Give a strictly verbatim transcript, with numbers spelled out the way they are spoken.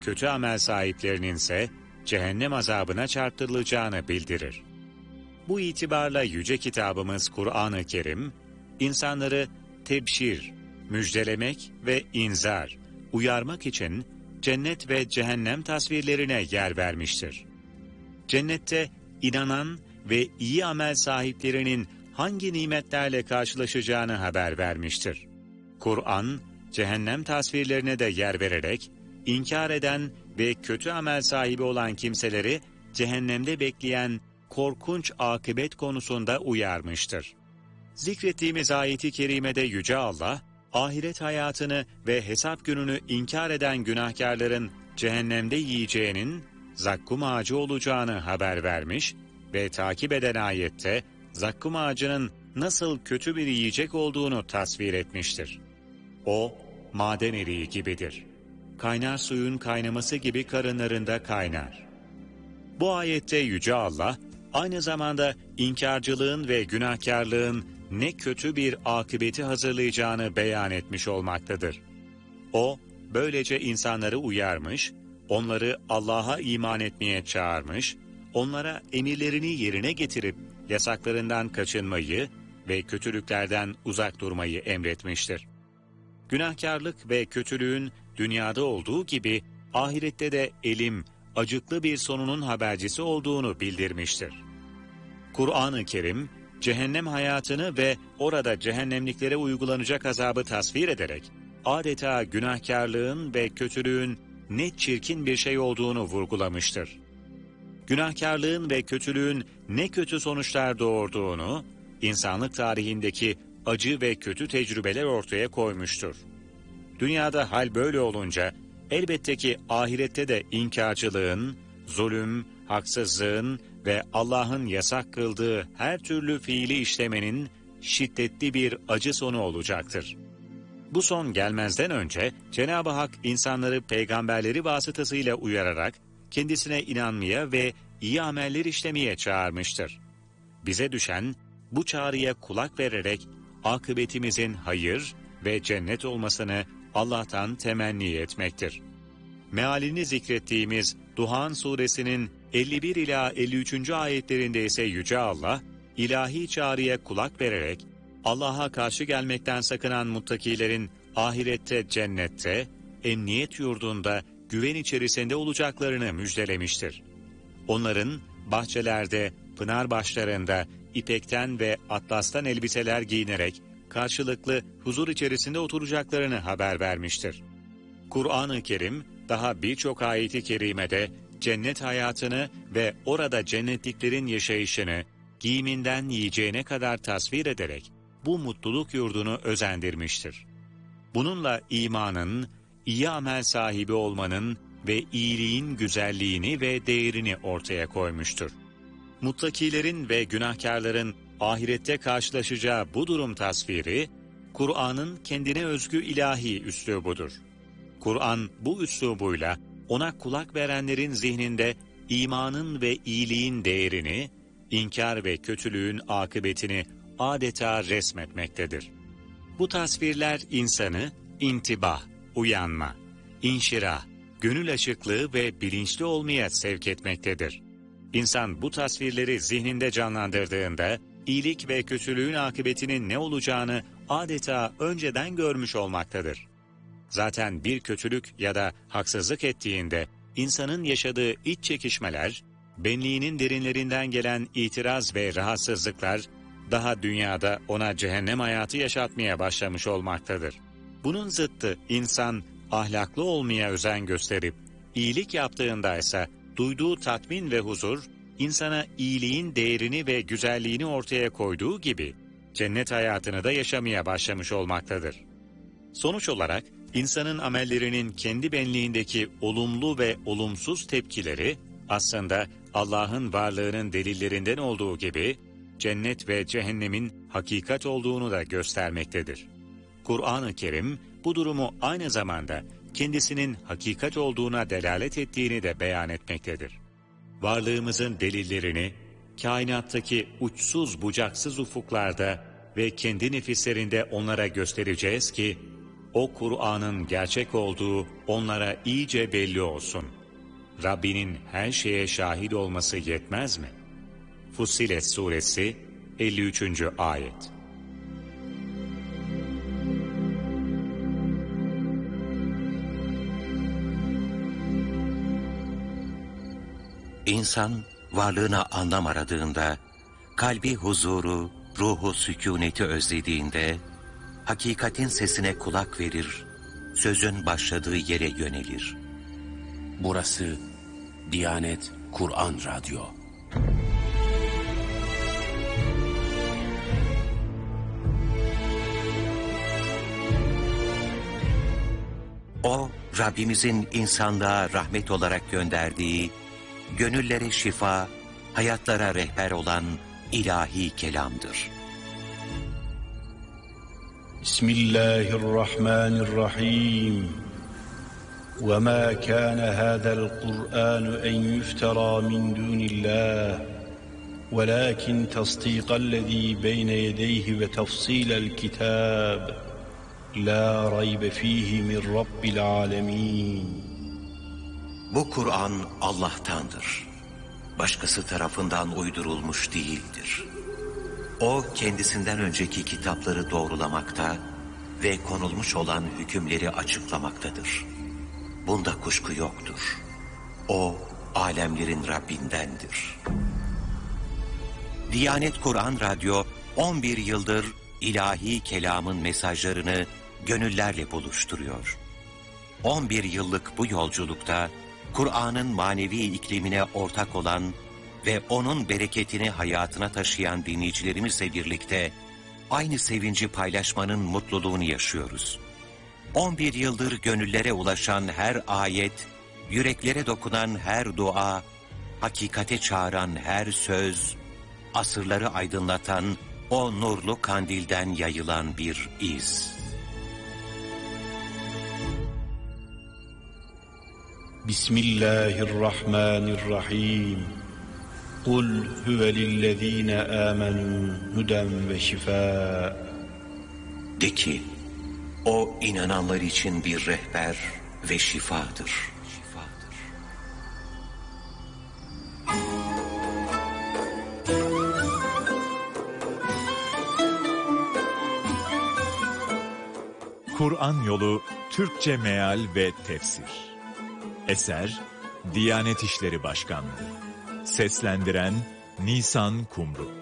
kötü amel sahiplerinin ise cehennem azabına çarptırılacağını bildirir. Bu itibarla yüce kitabımız Kur'an-ı Kerim, insanları tebşir, müjdelemek ve inzar, uyarmak için cennet ve cehennem tasvirlerine yer vermiştir. Cennette inanan ve iyi amel sahiplerinin hangi nimetlerle karşılaşacağını haber vermiştir. Kur'an, cehennem tasvirlerine de yer vererek, inkar eden ve kötü amel sahibi olan kimseleri cehennemde bekleyen korkunç akıbet konusunda uyarmıştır. Zikrettiğimiz ayet-i kerimede Yüce Allah, ahiret hayatını ve hesap gününü inkar eden günahkarların cehennemde yiyeceğinin zakkum ağacı olacağını haber vermiş ve takip eden ayette zakkum ağacının nasıl kötü bir yiyecek olduğunu tasvir etmiştir. O, maden eriği gibidir. Kaynar suyun kaynaması gibi karınlarında kaynar. Bu ayette Yüce Allah, aynı zamanda inkarcılığın ve günahkarlığın ne kötü bir akıbeti hazırlayacağını beyan etmiş olmaktadır. O, böylece insanları uyarmış, onları Allah'a iman etmeye çağırmış, onlara emirlerini yerine getirip yasaklarından kaçınmayı ve kötülüklerden uzak durmayı emretmiştir. Günahkarlık ve kötülüğün dünyada olduğu gibi ahirette de elim, acıklı bir sonunun habercisi olduğunu bildirmiştir. Kur'an-ı Kerim, cehennem hayatını ve orada cehennemliklere uygulanacak azabı tasvir ederek, adeta günahkarlığın ve kötülüğün ne çirkin bir şey olduğunu vurgulamıştır. Günahkarlığın ve kötülüğün ne kötü sonuçlar doğurduğunu, insanlık tarihindeki acı ve kötü tecrübeler ortaya koymuştur. Dünyada hal böyle olunca, elbette ki ahirette de inkarcılığın, zulüm, haksızlığın ve Allah'ın yasak kıldığı her türlü fiili işlemenin şiddetli bir acı sonu olacaktır. Bu son gelmezden önce Cenab-ı Hak insanları peygamberleri vasıtasıyla uyararak kendisine inanmaya ve iyi ameller işlemeye çağırmıştır. Bize düşen bu çağrıya kulak vererek akıbetimizin hayır ve cennet olmasını Allah'tan temenni etmektir. Mealini zikrettiğimiz Duhan suresinin elli bir ila elli üçüncü ayetlerinde ise Yüce Allah, ilahi çağrıya kulak vererek Allah'a karşı gelmekten sakınan muttakilerin ahirette cennette, emniyet yurdunda güven içerisinde olacaklarını müjdelemiştir. Onların bahçelerde, pınar başlarında ipekten ve atlastan elbiseler giyinerek karşılıklı huzur içerisinde oturacaklarını haber vermiştir. Kur'an-ı Kerim daha birçok ayet-i kerimede cennet hayatını ve orada cennetliklerin yaşayışını giyiminden yiyeceğine kadar tasvir ederek bu mutluluk yurdunu özendirmiştir. Bununla imanın, iyi amel sahibi olmanın ve iyiliğin güzelliğini ve değerini ortaya koymuştur. Muttakilerin ve günahkarların ahirette karşılaşacağı bu durum tasviri, Kur'an'ın kendine özgü ilahi üslubudur. Kur'an bu üslubuyla ona kulak verenlerin zihninde imanın ve iyiliğin değerini, inkar ve kötülüğün akıbetini adeta resmetmektedir. Bu tasvirler insanı intibah, uyanma, inşirah, gönül açıklığı ve bilinçli olmaya sevk etmektedir. İnsan bu tasvirleri zihninde canlandırdığında, iyilik ve kötülüğün akıbetinin ne olacağını adeta önceden görmüş olmaktadır. Zaten bir kötülük ya da haksızlık ettiğinde, insanın yaşadığı iç çekişmeler, benliğinin derinlerinden gelen itiraz ve rahatsızlıklar, daha dünyada ona cehennem hayatı yaşatmaya başlamış olmaktadır. Bunun zıttı insan ahlaklı olmaya özen gösterip, iyilik yaptığında ise duyduğu tatmin ve huzur, insana iyiliğin değerini ve güzelliğini ortaya koyduğu gibi, cennet hayatını da yaşamaya başlamış olmaktadır. Sonuç olarak, insanın amellerinin kendi benliğindeki olumlu ve olumsuz tepkileri, aslında Allah'ın varlığının delillerinden olduğu gibi, cennet ve cehennemin hakikat olduğunu da göstermektedir. Kur'an-ı Kerim, bu durumu aynı zamanda kendisinin hakikat olduğuna delalet ettiğini de beyan etmektedir. Varlığımızın delillerini, kainattaki uçsuz bucaksız ufuklarda ve kendi nefislerinde onlara göstereceğiz ki, o Kur'an'ın gerçek olduğu onlara iyice belli olsun. Rabbinin her şeye şahit olması yetmez mi? Fussilet Suresi elli üçüncü Ayet. İnsan varlığına anlam aradığında, kalbi huzuru, ruhu sükûneti özlediğinde, hakikatin sesine kulak verir, sözün başladığı yere yönelir. Burası Diyanet Kur'an Radyo. O, Rabbimizin insanlığa rahmet olarak gönderdiği, gönüllere şifa, hayatlara rehber olan ilahi kelamdır. Bismillahirrahmanirrahim. وَمَا كَانَ هَذَا الْقُرْآنُ أَنْ يُفْتَرَى مِنْ دُونِ اللّٰهِ وَلَكِنْ تَصْدِيقَ الَّذ۪ي بَيْنَ يَدَيْهِ وَتَفْصِيلَ الْكِتَابِ لَا رَيْبَ ف۪يهِ مِنْ رَبِّ الْعَالَمِينَ. Bu Kur'an Allah'tandır. Başkası tarafından uydurulmuş değildir. O, kendisinden önceki kitapları doğrulamakta ve konulmuş olan hükümleri açıklamaktadır. Bunda kuşku yoktur. O, alemlerin Rabbindendir. Diyanet Kur'an Radyo, on bir yıldır ilahi kelamın mesajlarını gönüllerle buluşturuyor. on bir yıllık bu yolculukta, Kur'an'ın manevi iklimine ortak olan ve onun bereketini hayatına taşıyan dinleyicilerimizle birlikte aynı sevinci paylaşmanın mutluluğunu yaşıyoruz. on bir yıldır gönüllere ulaşan her ayet, yüreklere dokunan her dua, hakikate çağıran her söz, asırları aydınlatan o nurlu kandilden yayılan bir iz. Bismillahirrahmanirrahim. Kul huve lillezine amenu huden ve şifa. De ki, o inananlar için bir rehber ve şifadır. Kur'an Yolu Türkçe Meal ve Tefsir. Eser Diyanet İşleri Başkanlığı. Seslendiren Nisan Kumru.